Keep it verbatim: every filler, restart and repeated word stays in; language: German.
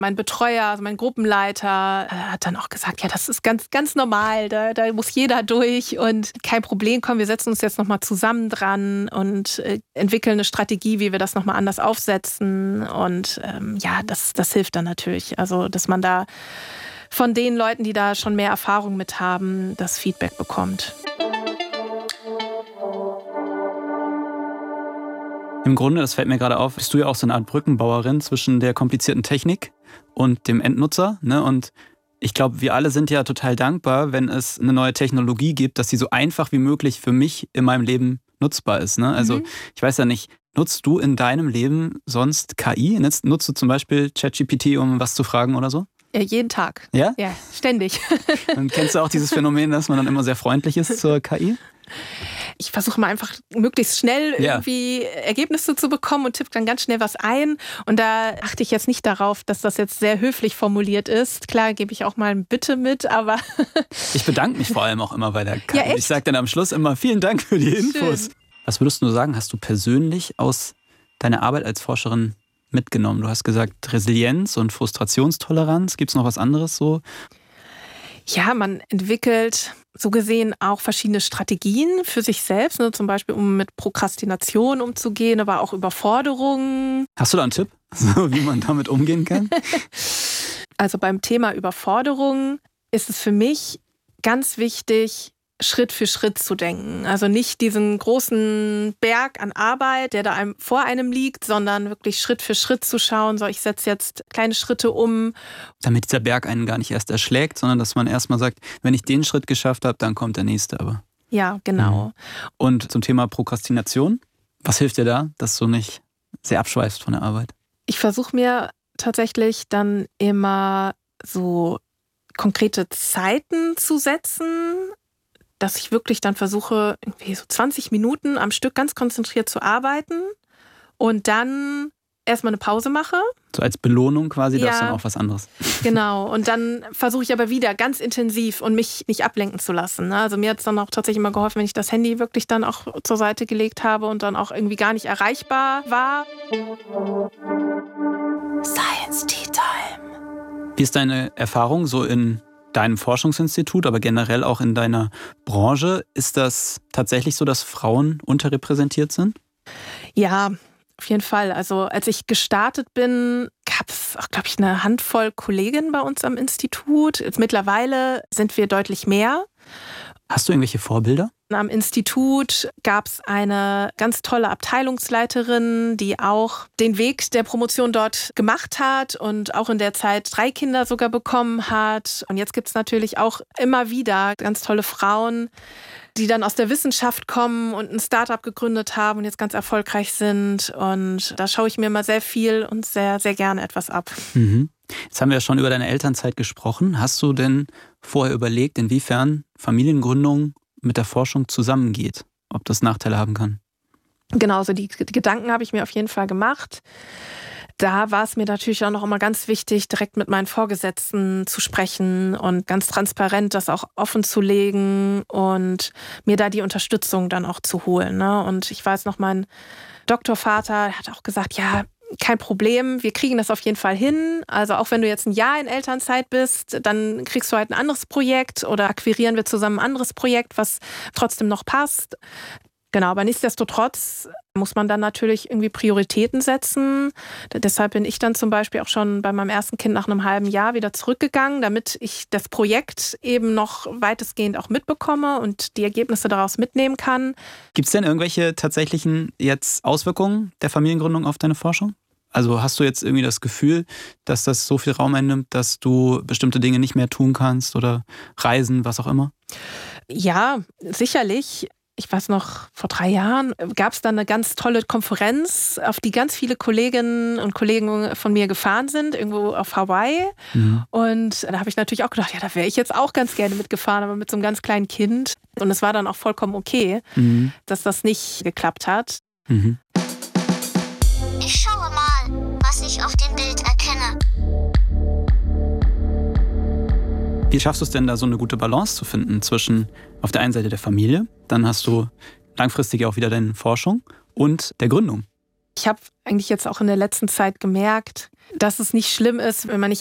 Mein Betreuer, also mein Gruppenleiter, äh, hat dann auch gesagt, ja, das ist ganz, ganz normal, da, da muss jeder durch und kein Problem, komm, wir setzen uns jetzt nochmal zusammen dran und äh, entwickeln eine Strategie, wie wir das nochmal anders aufsetzen und ähm, ja, das, das hilft dann natürlich, also dass man da von den Leuten, die da schon mehr Erfahrung mit haben, das Feedback bekommt. Im Grunde, das fällt mir gerade auf, bist du ja auch so eine Art Brückenbauerin zwischen der komplizierten Technik und dem Endnutzer. Ne? Und ich glaube, wir alle sind ja total dankbar, wenn es eine neue Technologie gibt, dass sie so einfach wie möglich für mich in meinem Leben nutzbar ist. Ne? Also mhm. ich weiß ja nicht, nutzt du in deinem Leben sonst K I? Nutzt, nutzt du zum Beispiel ChatGPT, um was zu fragen oder so? Ja, jeden Tag. Ja? Ja, ständig. Und kennst du auch dieses Phänomen, dass man dann immer sehr freundlich ist zur K I? Ich versuche mal einfach möglichst schnell irgendwie ja. Ergebnisse zu bekommen und tippe dann ganz schnell was ein. Und da achte ich jetzt nicht darauf, dass das jetzt sehr höflich formuliert ist. Klar gebe ich auch mal ein Bitte mit, aber... Ich bedanke mich vor allem auch immer bei der K I. Ja, echt? Ich sage dann am Schluss immer vielen Dank für die Infos. Schön. Was würdest du sagen, hast du persönlich aus deiner Arbeit als Forscherin mitgenommen? Du hast gesagt Resilienz und Frustrationstoleranz. Gibt es noch was anderes so? Ja, man entwickelt so gesehen auch verschiedene Strategien für sich selbst, ne? Zum Beispiel um mit Prokrastination umzugehen, aber auch Überforderungen. Hast du da einen Tipp, so wie man damit umgehen kann? Also beim Thema Überforderung ist es für mich ganz wichtig, Schritt für Schritt zu denken. Also nicht diesen großen Berg an Arbeit, der da einem, vor einem liegt, sondern wirklich Schritt für Schritt zu schauen, so ich setze jetzt kleine Schritte um. Damit dieser Berg einen gar nicht erst erschlägt, sondern dass man erstmal sagt, wenn ich den Schritt geschafft habe, dann kommt der nächste aber. Ja, genau. Mhm. Und zum Thema Prokrastination, was hilft dir da, dass du nicht sehr abschweifst von der Arbeit? Ich versuche mir tatsächlich dann immer so konkrete Zeiten zu setzen, dass ich wirklich dann versuche, irgendwie so zwanzig Minuten am Stück ganz konzentriert zu arbeiten und dann erstmal eine Pause mache. So als Belohnung quasi, ja, darfst du dann auch was anderes. Genau, und dann versuche ich aber wieder ganz intensiv und mich nicht ablenken zu lassen. Also mir hat es dann auch tatsächlich immer geholfen, wenn ich das Handy wirklich dann auch zur Seite gelegt habe und dann auch irgendwie gar nicht erreichbar war. Science Tea Time. Wie ist deine Erfahrung so in deinem Forschungsinstitut, aber generell auch in deiner Branche? Ist das tatsächlich so, dass Frauen unterrepräsentiert sind? Ja, auf jeden Fall. Also als ich gestartet bin, gab es auch, glaube ich, eine Handvoll Kolleginnen bei uns am Institut. Jetzt mittlerweile sind wir deutlich mehr. Hast du irgendwelche Vorbilder? Am Institut gab es eine ganz tolle Abteilungsleiterin, die auch den Weg der Promotion dort gemacht hat und auch in der Zeit drei Kinder sogar bekommen hat. Und jetzt gibt es natürlich auch immer wieder ganz tolle Frauen, die dann aus der Wissenschaft kommen und ein Start-up gegründet haben und jetzt ganz erfolgreich sind. Und da schaue ich mir immer sehr viel und sehr, sehr gerne etwas ab. Mhm. Jetzt haben wir ja schon über deine Elternzeit gesprochen. Hast du denn vorher überlegt, inwiefern Familiengründung mit der Forschung zusammengeht? Ob das Nachteile haben kann? Genau, also die Gedanken habe ich mir auf jeden Fall gemacht. Da war es mir natürlich auch noch immer ganz wichtig, direkt mit meinen Vorgesetzten zu sprechen und ganz transparent das auch offen zu legen und mir da die Unterstützung dann auch zu holen. Ne? Und ich weiß noch, mein Doktorvater hat auch gesagt, ja, kein Problem, wir kriegen das auf jeden Fall hin. Also auch wenn du jetzt ein Jahr in Elternzeit bist, dann kriegst du halt ein anderes Projekt oder akquirieren wir zusammen ein anderes Projekt, was trotzdem noch passt. Genau, aber nichtsdestotrotz muss man dann natürlich irgendwie Prioritäten setzen. Deshalb bin ich dann zum Beispiel auch schon bei meinem ersten Kind nach einem halben Jahr wieder zurückgegangen, damit ich das Projekt eben noch weitestgehend auch mitbekomme und die Ergebnisse daraus mitnehmen kann. Gibt es denn irgendwelche tatsächlichen jetzt Auswirkungen der Familiengründung auf deine Forschung? Also hast du jetzt irgendwie das Gefühl, dass das so viel Raum einnimmt, dass du bestimmte Dinge nicht mehr tun kannst oder reisen, was auch immer? Ja, sicherlich. Ich weiß noch, vor drei Jahren gab es dann eine ganz tolle Konferenz, auf die ganz viele Kolleginnen und Kollegen von mir gefahren sind, irgendwo auf Hawaii. Mhm. Und da habe ich natürlich auch gedacht, ja, da wäre ich jetzt auch ganz gerne mitgefahren, aber mit so einem ganz kleinen Kind. Und es war dann auch vollkommen okay, mhm. dass das nicht geklappt hat. Mhm. Ich schaue mal, was ich auf dem Bild erkenne. Wie schaffst du es denn, da so eine gute Balance zu finden zwischen auf der einen Seite der Familie, dann hast du langfristig auch wieder deine Forschung und der Gründung? Ich habe eigentlich jetzt auch in der letzten Zeit gemerkt, dass es nicht schlimm ist, wenn man nicht